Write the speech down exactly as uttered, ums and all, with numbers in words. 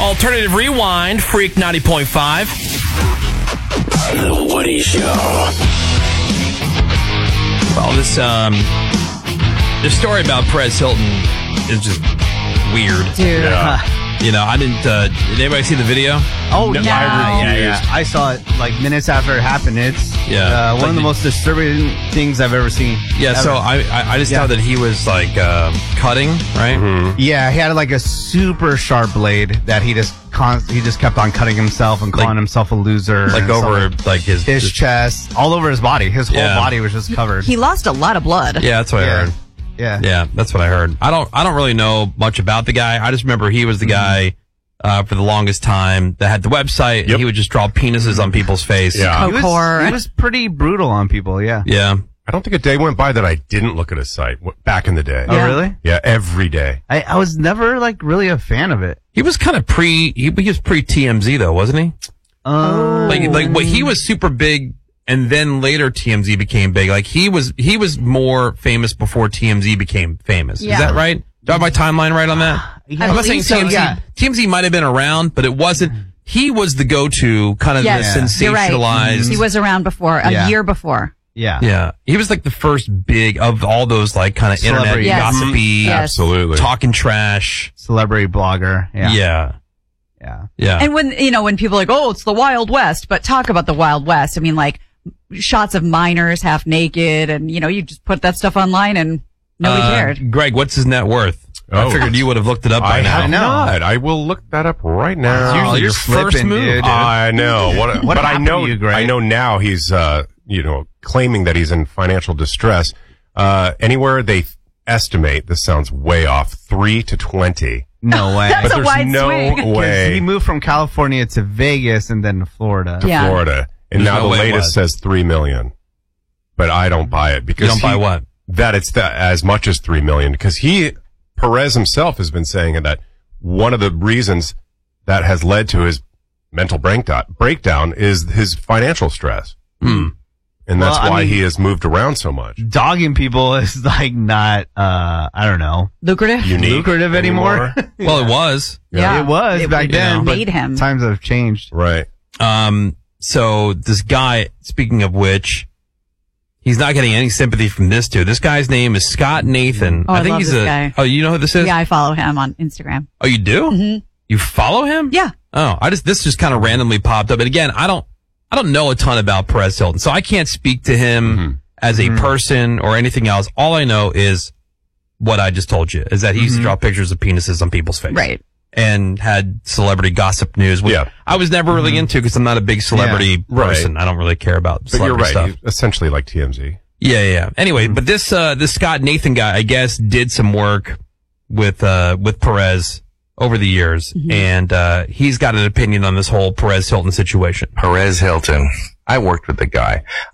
Alternative Rewind, Freak ninety point five. The Woody Show. Well, this, um, this story about Perez Hilton is just weird. Dude. Yeah. You know, I didn't, uh, did anybody see the video? Oh, No. no. I yeah, yeah. I saw it like minutes after it happened. It's Yeah. uh, one Like of the the- most disturbing things I've ever seen. Yeah, Ever. so I, I, I just Yeah. thought that he was, like, uh, cutting, right? Yeah, he had like a super sharp blade that he just con- he just kept on cutting himself and calling Like- himself a loser. Like and over, stuff. like, his... his chest, all over his body. His whole Yeah. body was just covered. He lost a lot of blood. Yeah, that's what I yeah. heard. Yeah. Yeah, that's what I heard. I don't I don't really know much about the guy. I just remember he was the guy uh, for the longest time that had the website. And Yep. he would just draw penises on people's face. Yeah. He was, Core. he was pretty brutal on people. Yeah. Yeah. I don't think a day went by that I didn't look at his site w- back in the day. Oh, Yeah. really? Yeah, every day. I, I was never like really a fan of it. He was kind of pre he, he was pre T M Z though, wasn't he? Oh. Like like what he was super big and then later T M Z became big. Like he was he was more famous before T M Z became famous. Yeah. Is that right? Do I have my timeline right on that? Yeah. I'm I not saying believe so, T M Z yeah. T M Z might have been around, but it wasn't he was the go-to kind of Yes, the you're right. sensationalized. He was around before, a Yeah. year before. Yeah. Yeah, he was like the first big of all those like kind of internet Celebrity. Yes. gossipy, Yes. Absolutely. talking trash. Celebrity blogger. Yeah. Yeah, Yeah. yeah. And when, you know, when people are like, oh, it's the Wild West, but talk about the Wild West. I mean, like, shots of minors half naked, and, you know, you just put that stuff online and nobody Uh, cared. Greg, what's his net worth? I Oh. figured you would have looked it up by I now. have know. not. I will look that up right now. It's usually your your first flipping, move. dude. I know. What, What but I happened know. to you, Greg? I know now he's, uh, you know, claiming that he's in financial distress. Uh, anywhere they estimate, this sounds way off, three to twenty. No way. That's But a there's wide no swing. 'Cause way he moved from California to Vegas and then to Florida. to Yeah. Florida, and There's now no the way it latest was. says three million. But I don't buy it because You don't buy he- what? that it's the, as much as three million because he Perez himself has been saying that one of the reasons that has led to his mental breakdown breakdown is his financial stress. Hmm. And that's Well, I why mean- he has moved around so much. Dogging people is like not, uh, I don't know, Lucrative? Unique lucrative anymore. Well, it was. Yeah. It was It- back it then. but made him. Times have changed. Right. Um. So this guy, speaking of which, he's not getting any sympathy from this dude. This guy's name is Scott Nathan. Oh, I think love he's this a. guy. Oh, you know who this is? Yeah, I follow him on Instagram. Oh, you do? Mhm. You follow him? Yeah. Oh, I just this just kind of randomly popped up. And again, I don't I don't know a ton about Perez Hilton, so I can't speak to him Mm-hmm. as a person or anything else. All I know is what I just told you is that he used to draw pictures of penises on people's face. Right. And had celebrity gossip news, which Yeah. I was never really into because I'm not a big celebrity Yeah. Right. person. I don't really care about But you're celebrity right. stuff. He's essentially like T M Z. Yeah, yeah, yeah. Anyway, but this, uh, this Scott Nathan guy, I guess, did some work with, uh, with Perez over the years. And, uh, he's got an opinion on this whole Perez Hilton situation. Perez Hilton. I worked with the guy.